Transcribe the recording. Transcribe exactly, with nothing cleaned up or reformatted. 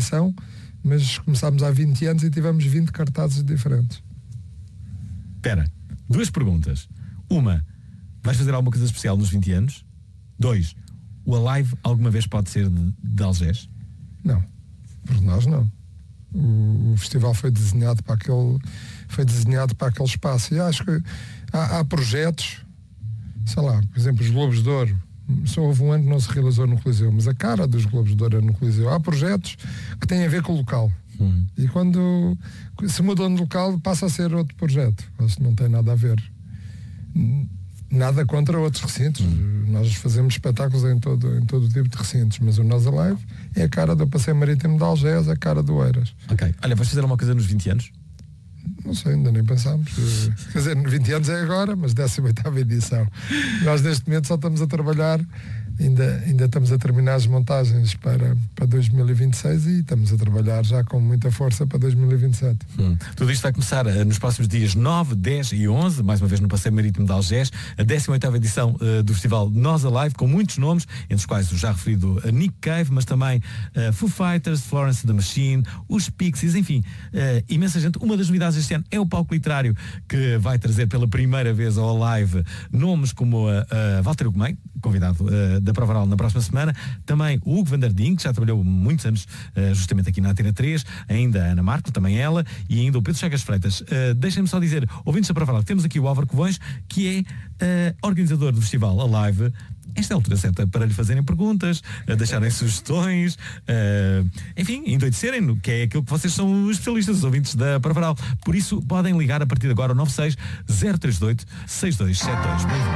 edição, mas começámos há vinte anos e tivemos vinte cartazes diferentes. Espera, duas perguntas. Uma, vais fazer alguma coisa especial nos vinte anos? Dois, o Alive alguma vez pode ser de, de Algés? Não, por nós não. O, o festival foi desenhado para aquele, foi desenhado para aquele espaço. E acho que há, há projetos, sei lá, por exemplo, os Globos de Ouro. Só houve um ano que não se realizou no Coliseu, mas a cara dos Globos de Ouro é no Coliseu. Há projetos que têm a ver com o local. Hum. E quando se mudam de local, passa a ser outro projeto. Isso não tem nada a ver. Nada contra outros recintos. Hum. Nós fazemos espetáculos em todo, em todo tipo de recintos, mas o Nós Alive é a cara do Passeio Marítimo de Algés, a cara do Eiras. Ok. Olha, vais fazer alguma coisa nos vinte anos? Não sei, ainda nem pensámos. Quer dizer, vinte anos é agora, mas décima oitava edição. Nós neste momento só estamos a trabalhar, ainda, ainda estamos a terminar as montagens para, para dois mil e vinte e seis e estamos a trabalhar já com muita força para dois mil e vinte e sete. Hum. Tudo isto vai começar uh, nos próximos dias nove, dez e onze, mais uma vez no Passeio Marítimo de Algés, a décima oitava edição uh, do festival Nós Alive, com muitos nomes, entre os quais o já referido uh, Nick Cave, mas também uh, Foo Fighters, Florence and the Machine, os Pixies, enfim, uh, imensa gente. Uma das novidades este ano é o palco literário, que vai trazer pela primeira vez ao Alive nomes como a, a Walter Ugumem, convidado uh, da Prova Oral na próxima semana, também o Hugo van der Ding, que já trabalhou muitos anos uh, justamente aqui na Antena três, ainda a Ana Marco, também ela, e ainda o Pedro Chagas Freitas. Uh, Deixem-me só dizer, ouvintes da Prova Oral, temos aqui o Álvaro Covões, que é uh, organizador do festival Alive. Esta é a altura certa para lhe fazerem perguntas, uh, deixarem sugestões, uh, enfim, endoidecerem no que é aquilo que vocês são os especialistas, os ouvintes da Prova Oral. Por isso, podem ligar a partir de agora ao nove seis zero três oito seis dois sete dois.